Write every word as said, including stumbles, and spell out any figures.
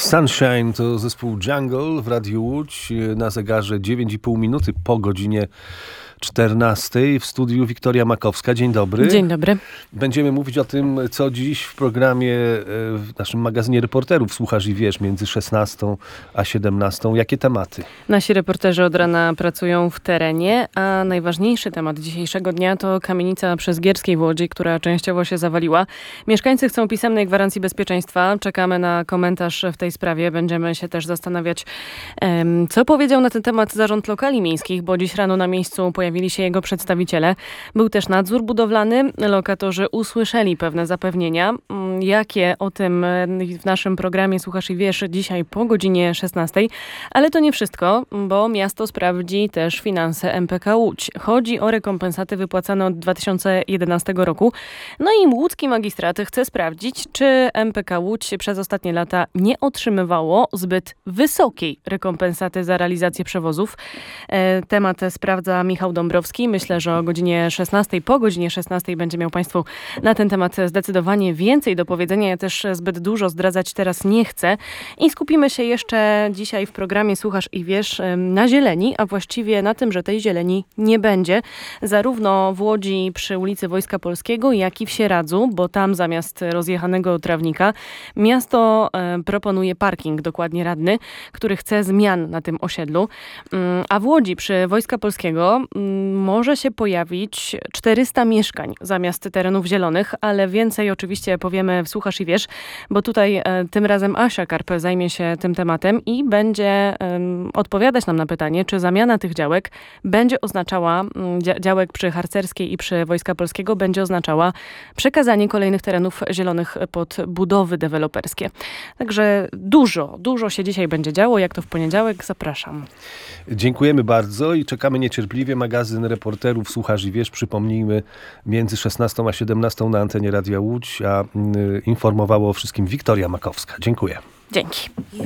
Sunshine to zespół Jungle w Radiu Łódź. Na zegarze dziewięć i pół minuty po godzinie czternastej. W studiu Wiktoria Makowska. Dzień dobry. Dzień dobry. Będziemy mówić o tym, co dziś w programie, w naszym magazynie reporterów Słuchasz i Wiesz między szesnastą a siedemnastą. Jakie tematy? Nasi reporterzy od rana pracują w terenie, a najważniejszy temat dzisiejszego dnia to kamienica przy Zgierskiej w Łodzi, która częściowo się zawaliła. Mieszkańcy chcą pisemnej gwarancji bezpieczeństwa. Czekamy na komentarz w tej sprawie. Będziemy się też zastanawiać, co powiedział na ten temat Zarząd Lokali Miejskich, bo dziś rano na miejscu pojawili się jego przedstawiciele. Był też nadzór budowlany. Lokatorzy usłyszeli pewne zapewnienia. Jakie o tym w naszym programie Słuchasz i Wiesz dzisiaj po godzinie szesnastej. Ale to nie wszystko, bo miasto sprawdzi też finanse M P K Łódź. Chodzi o rekompensaty wypłacane od dwa tysiące jedenastego roku. No i łódzki magistrat chce sprawdzić, czy M P K Łódź przez ostatnie lata nie otrzymywało zbyt wysokiej rekompensaty za realizację przewozów. Temat sprawdza Michał Dąbrowski. Myślę, że o godzinie szesnastej, po godzinie szesnastej będzie miał Państwu na ten temat zdecydowanie więcej do powiedzenia. Ja też zbyt dużo zdradzać teraz nie chcę. I skupimy się jeszcze dzisiaj w programie Słuchasz i Wiesz na zieleni, a właściwie na tym, że tej zieleni nie będzie. Zarówno w Łodzi przy ulicy Wojska Polskiego, jak i w Sieradzu, bo tam zamiast rozjechanego trawnika miasto proponuje parking, dokładnie radny, który chce zmian na tym osiedlu. A w Łodzi przy Wojska Polskiego może się pojawić czterysta mieszkań zamiast terenów zielonych, ale więcej oczywiście powiemy w Słuchasz i Wiesz, bo tutaj e, tym razem Asia Karp zajmie się tym tematem i będzie e, odpowiadać nam na pytanie, czy zamiana tych działek będzie oznaczała, dzia- działek przy Harcerskiej i przy Wojska Polskiego będzie oznaczała przekazanie kolejnych terenów zielonych pod budowy deweloperskie. Także dużo, dużo się dzisiaj będzie działo. Jak to w poniedziałek? Zapraszam. Dziękujemy bardzo i czekamy niecierpliwie. Magazyn reporterów Słuchasz i Wiesz, przypomnijmy, między szesnastą a siedemnastą na antenie Radia Łódź, a y, informowała o wszystkim Wiktoria Makowska. Dziękuję. Dzięki.